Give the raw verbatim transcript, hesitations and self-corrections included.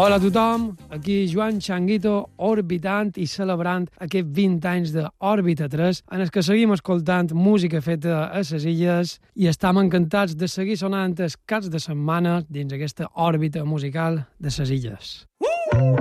Hola a tothom, aquí Joan Changuito, orbitant i celebrant aquests vint anys d'Òrbita tres, en els que seguim escoltant música feta a les illes i estem encantats de seguir sonant els caps de setmana dins aquesta òrbita musical de les illes. Uh!